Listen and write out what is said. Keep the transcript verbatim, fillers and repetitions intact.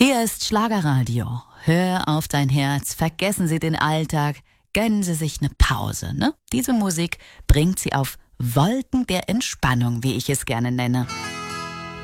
Hier ist Schlagerradio. Hör auf dein Herz, vergessen Sie den Alltag, gönnen Sie sich eine Pause. Ne? Diese Musik bringt Sie auf Wolken der Entspannung, wie ich es gerne nenne.